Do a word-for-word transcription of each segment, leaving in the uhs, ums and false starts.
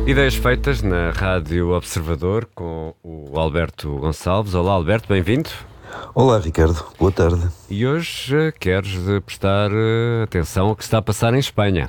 Ideias feitas na Rádio Observador com o Alberto Gonçalves. Olá, Alberto, bem-vindo. Olá, Ricardo, boa tarde. E hoje uh, queres uh, prestar uh, atenção ao que está a passar em Espanha.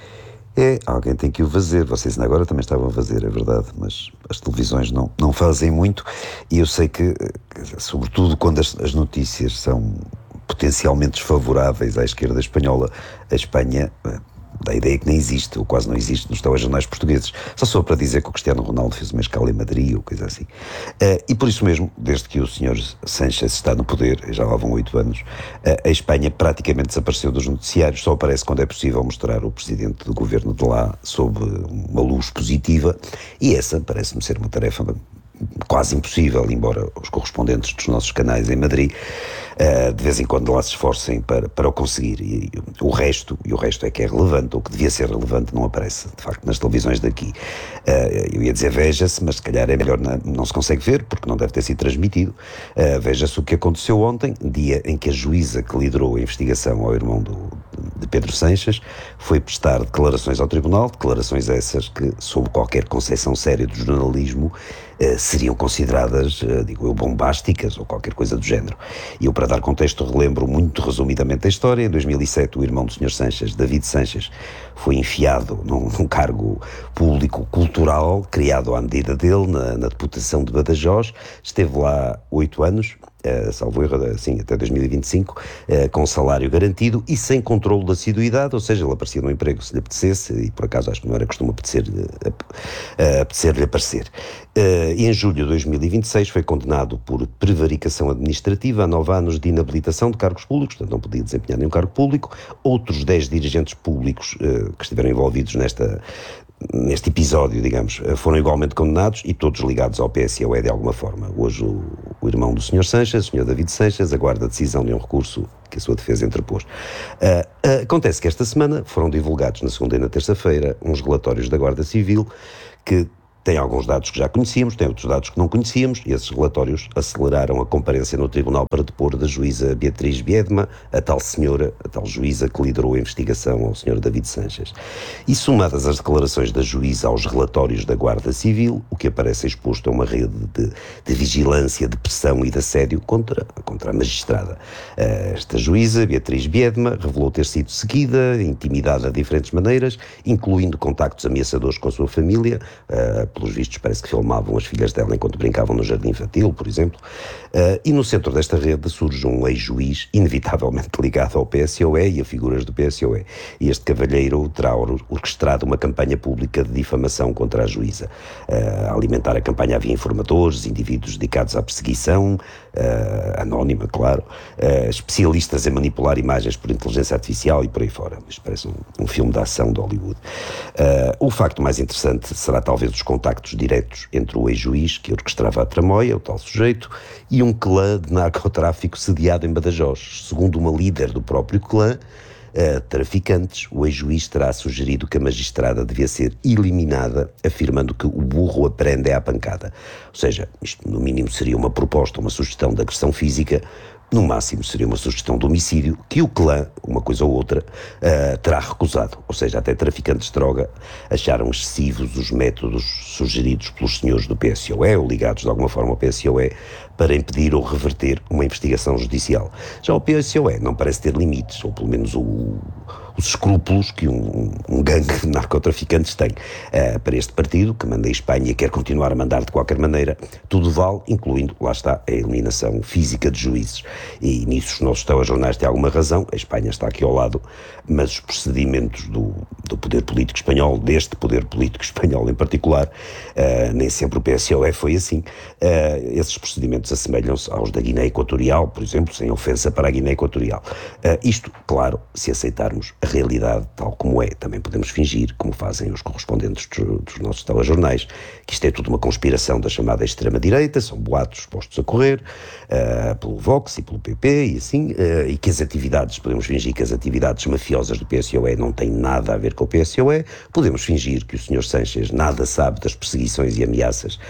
É, alguém tem que o fazer. Vocês ainda agora também estavam a fazer, é verdade, mas as televisões não, não fazem muito, e eu sei que, sobretudo quando as, as notícias são potencialmente desfavoráveis à esquerda espanhola, a Espanha dá a ideia que nem existe, ou quase não existe, nos telejornais portugueses. Só sou para dizer que o Cristiano Ronaldo fez uma escala em Madrid, ou coisa assim. Uh, e por isso mesmo, desde que o senhor Sánchez está no poder, já lá vão oito anos, uh, a Espanha praticamente desapareceu dos noticiários, só aparece quando é possível mostrar o presidente do governo de lá sob uma luz positiva, e essa parece-me ser uma tarefa quase impossível, embora os correspondentes dos nossos canais em Madrid uh, de vez em quando lá se esforcem para, para o conseguir, e o resto, e o resto é que é relevante, ou que devia ser relevante, não aparece, de facto, nas televisões daqui. Uh, eu ia dizer veja-se, mas se calhar é melhor não, não se consegue ver, porque não deve ter sido transmitido. Uh, veja-se o que aconteceu ontem, dia em que a juíza que liderou a investigação ao irmão do, de Pedro Sánchez foi prestar declarações ao tribunal, declarações essas que, sob qualquer concepção séria do jornalismo, Uh, seriam consideradas, uh, digo eu, bombásticas ou qualquer coisa do género. E eu, para dar contexto, relembro muito resumidamente a história. Em dois mil e sete, o irmão do senhor Sánchez, David Sánchez, foi enfiado num, num cargo público cultural, criado à medida dele, na, na Deputação de Badajoz. Esteve lá oito anos, Uh, salvo erro, assim, até dois mil e vinte e cinco, uh, com salário garantido e sem controle da assiduidade, ou seja, ele aparecia no emprego se lhe apetecesse, e por acaso acho que não era costume apetecer, uh, uh, apetecer-lhe aparecer. Uh, e em julho de dois mil e vinte e seis foi condenado por prevaricação administrativa a nove anos de inabilitação de cargos públicos, portanto não podia desempenhar nenhum cargo público. Outros dez dirigentes públicos uh, que estiveram envolvidos nesta neste episódio, digamos, foram igualmente condenados, e todos ligados ao P S O E de alguma forma. Hoje o, o irmão do senhor Sánchez, o senhor David Sánchez, aguarda a decisão de um recurso que a sua defesa interpôs. Uh, uh, acontece que esta semana foram divulgados, na segunda e na terça-feira, uns relatórios da Guarda Civil que tem alguns dados que já conhecíamos, tem outros dados que não conhecíamos, e esses relatórios aceleraram a comparência no tribunal para depor da juíza Beatriz Biedma, a tal senhora, a tal juíza que liderou a investigação ao senhor David Sánchez. E somadas as declarações da juíza aos relatórios da Guarda Civil, o que aparece exposto é uma rede de, de vigilância, de pressão e de assédio contra, contra a magistrada. Esta juíza, Beatriz Biedma, revelou ter sido seguida, intimidada de diferentes maneiras, incluindo contactos ameaçadores com a sua família. Pelos vistos parece que filmavam as filhas dela enquanto brincavam no jardim infantil, por exemplo, uh, e no centro desta rede surge um ex-juiz inevitavelmente ligado ao P S O E e a figuras do P S O E, e este cavalheiro terá orquestrado uma campanha pública de difamação contra a juíza. Uh, a alimentar a campanha havia informadores, indivíduos dedicados à perseguição, uh, anónima, claro, uh, especialistas em manipular imagens por inteligência artificial e por aí fora. Isto parece um, um filme de ação de Hollywood. Uh, o facto mais interessante será talvez os contactos diretos entre o ex-juiz que orquestrava a tramóia, o tal sujeito, e um clã de narcotráfico sediado em Badajoz. Segundo uma líder do próprio clã, uh, traficantes, o ex-juiz terá sugerido que a magistrada devia ser eliminada, afirmando que o burro aprende à pancada. Ou seja, isto no mínimo seria uma proposta, uma sugestão de agressão física, no máximo seria uma sugestão de homicídio, que o clã, uma coisa ou outra, uh, terá recusado. Ou seja, até traficantes de droga acharam excessivos os métodos sugeridos pelos senhores do P S O E, ou ligados de alguma forma ao P S O E, para impedir ou reverter uma investigação judicial. Já o P S O E não parece ter limites, ou pelo menos o, os escrúpulos que um, um gangue de narcotraficantes tem. Uh, para este partido, que manda em Espanha e quer continuar a mandar de qualquer maneira, tudo vale, incluindo, lá está, a eliminação física de juízes. E nisso os nossos telejornais têm alguma razão, a Espanha está aqui ao lado, mas os procedimentos do, do poder político espanhol, deste poder político espanhol em particular, uh, nem sempre o P S O E foi assim. Uh, esses procedimentos assemelham-se aos da Guiné Equatorial, por exemplo, sem ofensa para a Guiné Equatorial. Uh, isto, claro, se aceitarmos a realidade tal como é. Também podemos fingir, como fazem os correspondentes dos, dos nossos telejornais, que isto é tudo uma conspiração da chamada extrema-direita, são boatos postos a correr uh, pelo Vox e pelo P P e assim, uh, e que as atividades, podemos fingir que as atividades mafiosas do P S O E não têm nada a ver com o P S O E, podemos fingir que o senhor Sánchez nada sabe das perseguições e ameaças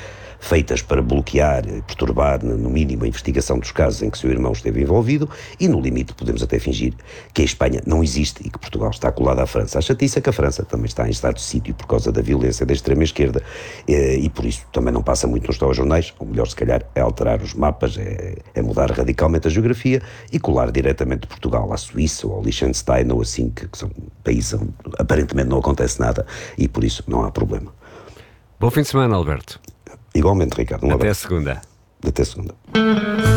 feitas para bloquear, perturbar, no mínimo, a investigação dos casos em que seu irmão esteve envolvido, e no limite podemos até fingir que a Espanha não existe e que Portugal está colada à França. A chatice é que a França também está em estado de sítio por causa da violência da extrema-esquerda e por isso também não passa muito nos telejornais. O melhor, se calhar, é alterar os mapas, é, é mudar radicalmente a geografia e colar diretamente de Portugal à Suíça ou ao Liechtenstein ou assim, que, que são países onde aparentemente não acontece nada e por isso não há problema. Bom fim de semana, Alberto. Igualmente, Ricardo. Um Até abraço. segunda. Até segunda.